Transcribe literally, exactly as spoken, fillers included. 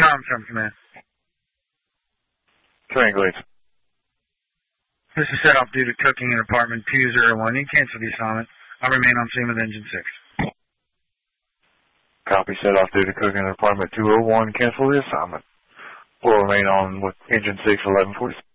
Armstrong Command. Triangulate. This is set off due to cooking in apartment two oh one. You can cancel the assignment. I'll remain on scene with engine six. Copy, set off due to cooking in apartment two oh one. Cancel the assignment. We'll remain on with engine six, eleven forty-six.